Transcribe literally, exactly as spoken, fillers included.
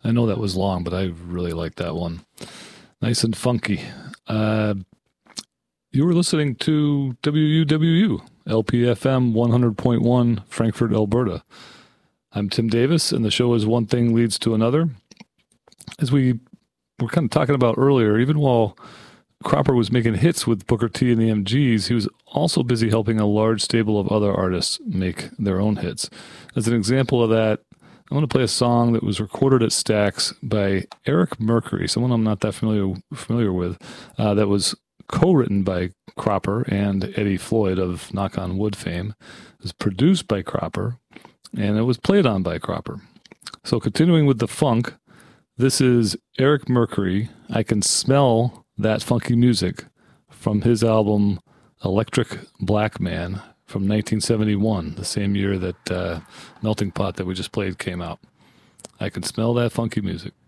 I know that was long, but I really like that one. Nice and funky. Uh, you were listening to W U W U, L P F M one hundred point one, Frankfurt, Alberta. I'm Tim Davis, and the show is One Thing Leads to Another. As we were kind of talking about earlier, even while Cropper was making hits with Booker T and the M Gs, he was also busy helping a large stable of other artists make their own hits. As an example of that, I want to play a song that was recorded at Stax by Eric Mercury, someone I'm not that familiar familiar with, uh, that was co-written by Cropper and Eddie Floyd of Knock on Wood fame. It was produced by Cropper, and it was played on by Cropper. So continuing with the funk, this is Eric Mercury, I Can Smell That Funky Music, from his album Electric Black Man from nineteen seventy-one, the same year that uh, Melting Pot that we just played came out. I Can Smell That Funky Music.